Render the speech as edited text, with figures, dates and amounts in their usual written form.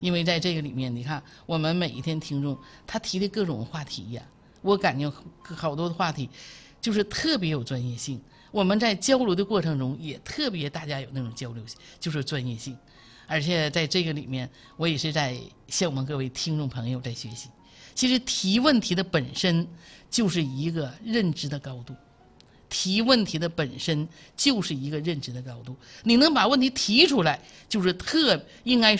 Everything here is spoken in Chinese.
因为在这个里面，你看我们每一天听众他提的各种话题呀，我感觉好多的话题就是特别有专业性。我们在交流的过程中也特别大家有那种交流性，就是专业性。而且在这个里面，我也是在向我们各位听众朋友在学习。其实提问题的本身就是一个认知的高度，提问题的本身就是一个认知的高度。你能把问题提出来，就是应该说